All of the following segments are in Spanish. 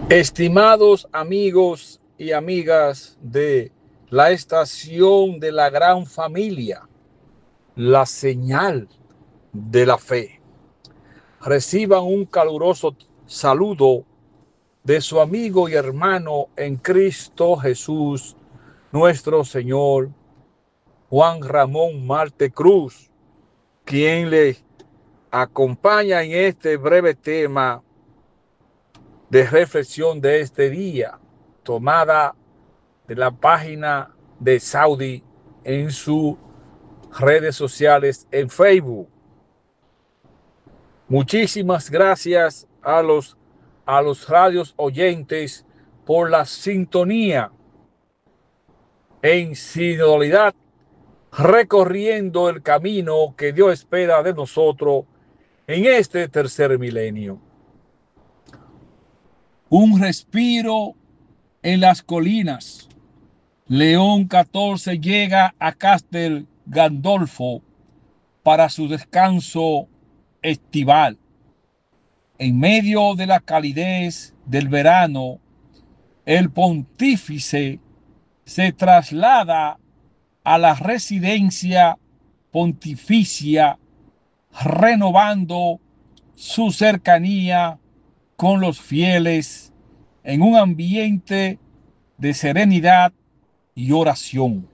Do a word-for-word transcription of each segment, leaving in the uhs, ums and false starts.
Estimados amigos y amigas de la estación de la gran familia, la señal de la fe, reciban un caluroso saludo de su amigo y hermano en Cristo Jesús, nuestro Señor, Juan Ramón Marte Cruz, quien les acompaña en este breve tema de reflexión de este día, tomada de la página de Saudi en sus redes sociales en Facebook. Muchísimas gracias a los, a los radios oyentes por la sintonía en sinodalidad, recorriendo el camino que Dios espera de nosotros en este tercer milenio. Un respiro en las colinas. León catorce llega a Castel Gandolfo para su descanso estival. En medio de la calidez del verano, el pontífice se traslada a la residencia pontificia, renovando su cercanía con los fieles en un ambiente de serenidad y oración.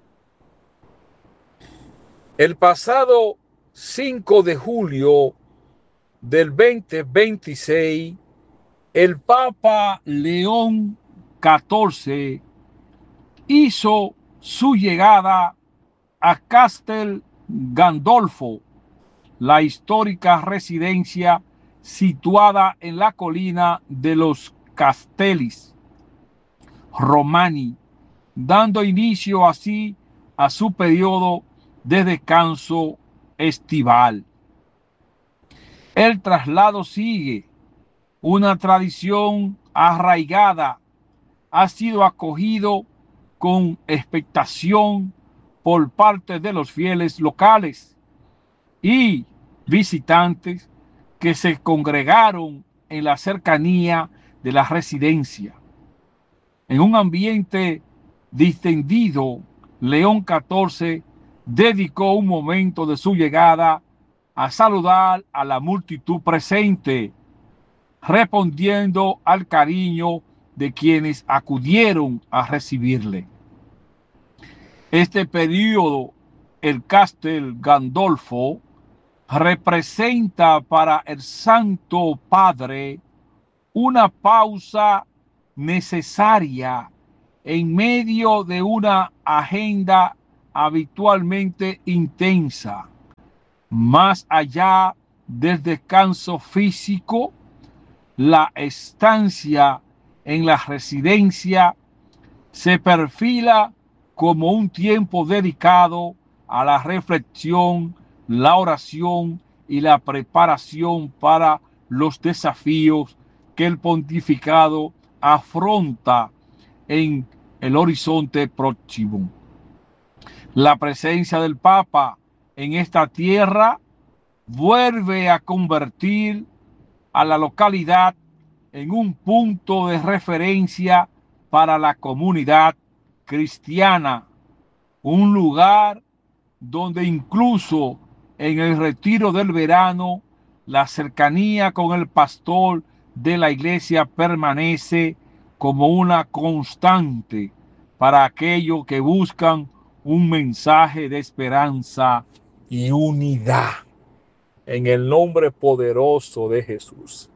El pasado cinco de julio del veinte veintiséis, el Papa León catorce hizo su llegada a Castel Gandolfo, la histórica residencia situada en la colina de los Castelli Romani, dando inicio así a su periodo de descanso estival. El traslado sigue una tradición arraigada, ha sido acogido con expectación por parte de los fieles locales y visitantes que se congregaron en la cercanía de la residencia. En un ambiente distendido, León catorce dedicó un momento de su llegada a saludar a la multitud presente, respondiendo al cariño de quienes acudieron a recibirle. Este periodo, el Castel Gandolfo, representa para el Santo Padre una pausa necesaria en medio de una agenda habitualmente intensa. Más allá del descanso físico, la estancia en la residencia se perfila como un tiempo dedicado a la reflexión, la oración y la preparación para los desafíos que el pontificado afronta en el horizonte próximo. La presencia del Papa en esta tierra vuelve a convertir a la localidad en un punto de referencia para la comunidad cristiana, un lugar donde incluso en el retiro del verano la cercanía con el pastor de la iglesia permanece como una constante para aquellos que buscan un mensaje de esperanza y unidad en el nombre poderoso de Jesús.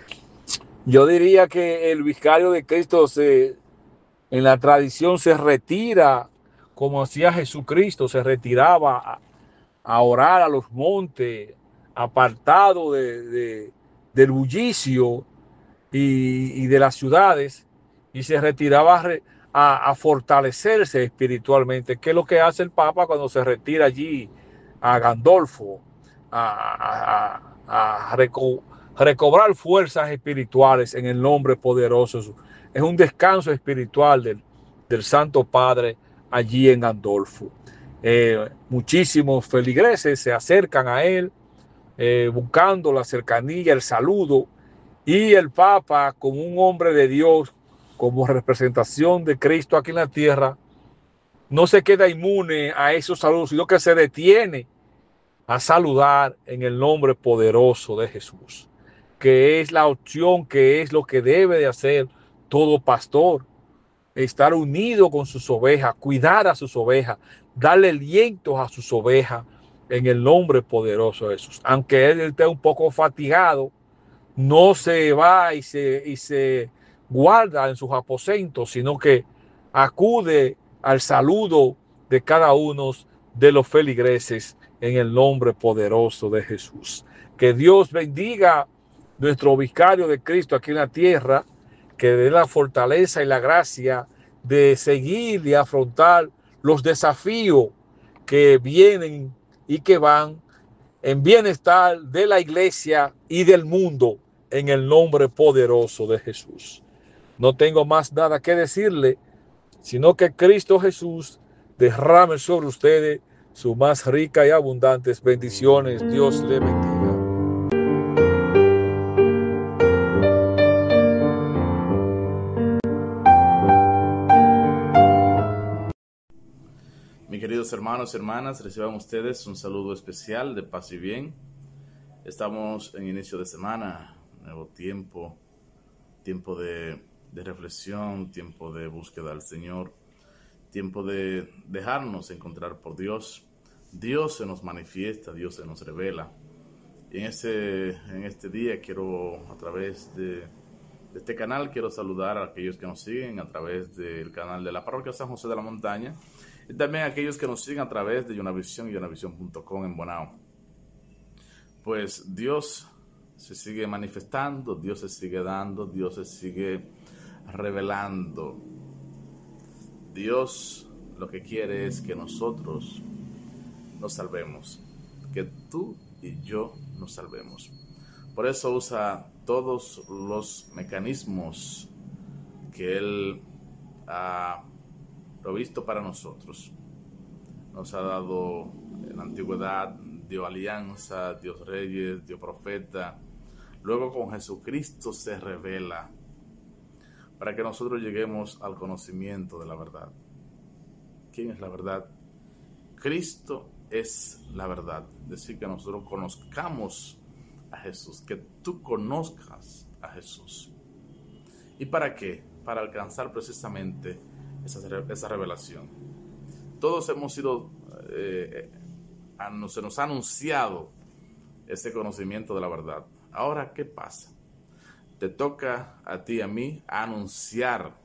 Yo diría que el vicario de Cristo se, en la tradición se retira como hacía Jesucristo, se retiraba a, a orar a los montes, apartado de, de, del bullicio y, y de las ciudades, y se retiraba a, a fortalecerse espiritualmente, que es lo que hace el Papa cuando se retira allí a Gandolfo, a, a, a reco recobrar fuerzas espirituales en el nombre poderoso. Es un descanso espiritual del, del Santo Padre allí en Gandolfo. Eh, muchísimos feligreses se acercan a él eh, buscando la cercanía, el saludo Y el Papa, como un hombre de Dios, como representación de Cristo aquí en la tierra, no se queda inmune a esos saludos, sino que se detiene a saludar en el nombre poderoso de Jesús, que es la opción, que es lo que debe de hacer todo pastor: estar unido con sus ovejas, cuidar a sus ovejas, darle alientos a sus ovejas en el nombre poderoso de Jesús. Aunque él esté un poco fatigado, no se va y se, y se guarda en sus aposentos, sino que acude al saludo de cada uno de los feligreses en el nombre poderoso de Jesús. Que Dios bendiga nuestro vicario de Cristo aquí en la tierra, que dé la fortaleza y la gracia de seguir y afrontar los desafíos que vienen y que van en bienestar de la iglesia y del mundo, en el nombre poderoso de Jesús. No tengo más nada que decirle, sino que Cristo Jesús derrame sobre ustedes sus más ricas y abundantes bendiciones. Dios le bendiga. Mis queridos hermanos y hermanas, reciban ustedes un saludo especial de paz y bien. Estamos en inicio de semana, nuevo tiempo, tiempo de, de reflexión, tiempo de búsqueda al Señor, tiempo de dejarnos encontrar por Dios. Dios se nos manifiesta, Dios se nos revela. Y en este, en este día quiero, a través de, de este canal, quiero saludar a aquellos que nos siguen a través del canal de la Parroquia San José de la Montaña, y también a aquellos que nos siguen a través de Yonavisión y Yonavisión punto com en Bonao. Pues Dios se sigue manifestando, Dios se sigue dando, Dios se sigue revelando. Dios lo que quiere es que nosotros nos salvemos, que tú y yo nos salvemos. Por eso usa todos los mecanismos que Él ha provisto para nosotros. Nos ha dado en la antigüedad, dio alianza, dio reyes, dio profeta. Luego con Jesucristo se revela para que nosotros lleguemos al conocimiento de la verdad. ¿Quién es la verdad? Cristo es la verdad. Es decir, que nosotros conozcamos a Jesús, que tú conozcas a Jesús. ¿Y para qué? Para alcanzar precisamente esa, esa revelación. Todos hemos sido, eh, a, se nos ha anunciado ese conocimiento de la verdad. Ahora, ¿qué pasa? Te toca a ti y a mí anunciar,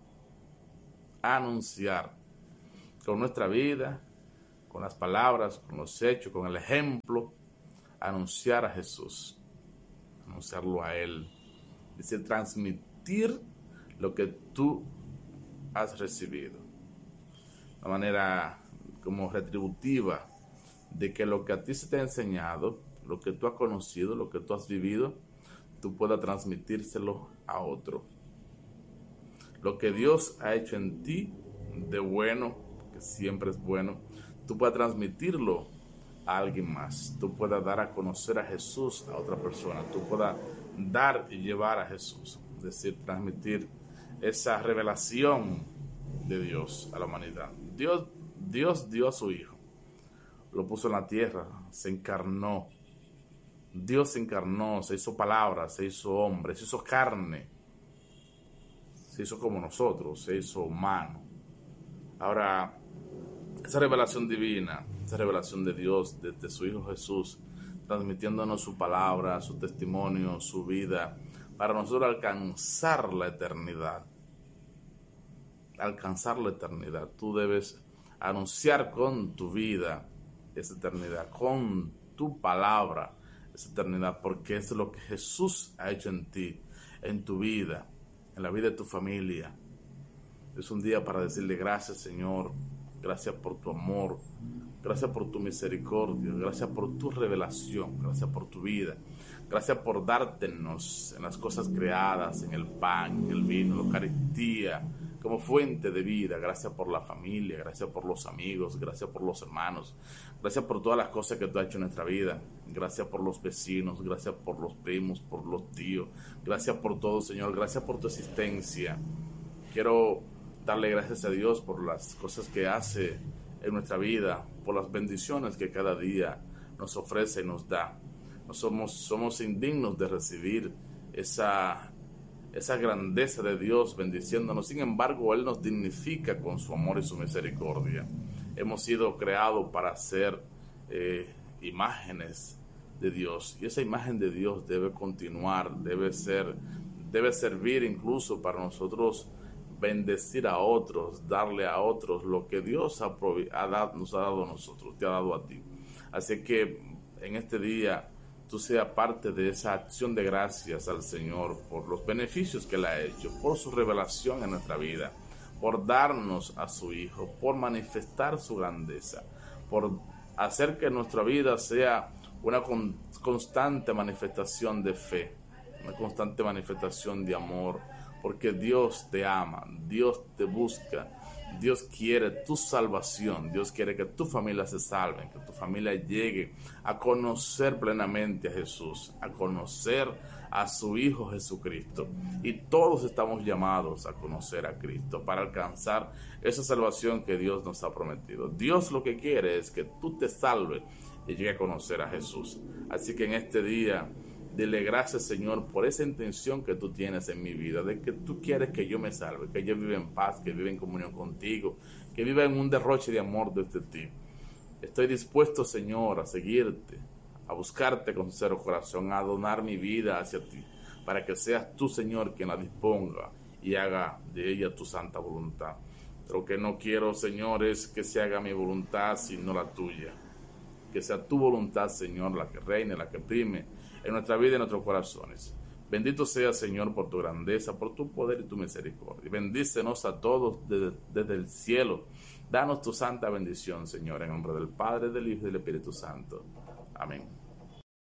anunciar con nuestra vida, con las palabras, con los hechos, con el ejemplo, anunciar a Jesús, anunciarlo a Él. Es decir, transmitir lo que tú has recibido. De manera como retributiva de que lo que a ti se te ha enseñado, lo que tú has conocido, lo que tú has vivido, tú puedas transmitírselo a otro. Lo que Dios ha hecho en ti de bueno, que siempre es bueno, tú puedas transmitirlo a alguien más. Tú puedas dar a conocer a Jesús a otra persona. Tú puedas dar y llevar a Jesús. Es decir, transmitir esa revelación de Dios a la humanidad. Dios, Dios dio a su Hijo. Lo puso en la tierra, se encarnó. Dios se encarnó, se hizo palabra, se hizo hombre, se hizo carne. Se hizo como nosotros, se hizo humano. Ahora, esa revelación divina, esa revelación de Dios desde su Hijo Jesús, transmitiéndonos su palabra, su testimonio, su vida, para nosotros alcanzar la eternidad. Alcanzar la eternidad. Tú debes anunciar con tu vida esa eternidad, con tu palabra esa eternidad, porque es lo que Jesús ha hecho en ti, en tu vida, en la vida de tu familia. Es un día para decirle gracias, Señor, gracias por tu amor, gracias por tu misericordia, gracias por tu revelación, gracias por tu vida, gracias por dártenos en las cosas creadas, en el pan, en el vino, en la Eucaristía, como fuente de vida. Gracias por la familia, gracias por los amigos, gracias por los hermanos, gracias por todas las cosas que tú has hecho en nuestra vida. Gracias por los vecinos, gracias por los primos, por los tíos, gracias por todo, Señor, gracias por tu existencia. Quiero darle gracias a Dios por las cosas que hace en nuestra vida, por las bendiciones que cada día nos ofrece y nos da. No somos, somos indignos de recibir esa, esa grandeza de Dios bendiciéndonos. Sin embargo, Él nos dignifica con su amor y su misericordia. Hemos sido creados para ser eh, imágenes de Dios, y esa imagen de Dios debe continuar, debe ser, debe servir incluso para nosotros bendecir a otros, darle a otros lo que Dios ha ha dado, nos ha dado a nosotros, te ha dado a ti. Así que en este día tú seas parte de esa acción de gracias al Señor por los beneficios que Él ha hecho, por su revelación en nuestra vida, por darnos a su Hijo, por manifestar su grandeza, por hacer que nuestra vida sea una con, constante manifestación de fe, una constante manifestación de amor, porque Dios te ama, Dios te busca, Dios quiere tu salvación, Dios quiere que tu familia se salve, que tu familia llegue a conocer plenamente a Jesús, a conocer a su Hijo Jesucristo. Y todos estamos llamados a conocer a Cristo para alcanzar esa salvación que Dios nos ha prometido. Dios lo que quiere es que tú te salves y llegue a conocer a Jesús. Así que en este día, dile gracias, Señor, por esa intención que tú tienes en mi vida, de que tú quieres que yo me salve, que yo viva en paz, que viva en comunión contigo, que viva en un derroche de amor desde ti. Estoy dispuesto, Señor, a seguirte, a buscarte con sincero corazón, a donar mi vida hacia ti, para que seas tú, Señor, quien la disponga y haga de ella tu santa voluntad. Lo que no quiero, Señor, es que se haga mi voluntad, sino la tuya. Que sea tu voluntad, Señor, la que reine, la que prime en nuestra vida y en nuestros corazones. Bendito sea, Señor, por tu grandeza, por tu poder y tu misericordia. Bendícenos a todos desde, desde el cielo. Danos tu santa bendición, Señor, en nombre del Padre, del Hijo y del Espíritu Santo. Amén.